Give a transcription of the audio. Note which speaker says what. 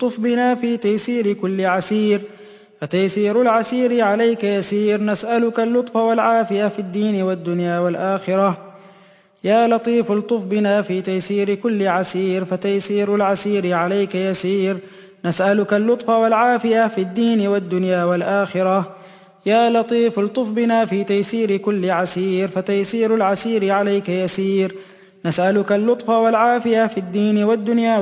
Speaker 1: طف بنا في تيسير كل عسير فتيسير العسير عليك يسير نسألك اللطف والعافية في الدين والدنيا والآخرة يا لطيف الطف بنا في تيسير كل عسير فتيسير العسير عليك يسير نسألك اللطف والعافية في الدين والدنيا والآخرة يا لطيف الطف بنا في تيسير كل عسير فتيسير العسير عليك يسير نسألك اللطف والعافية في الدين والدنيا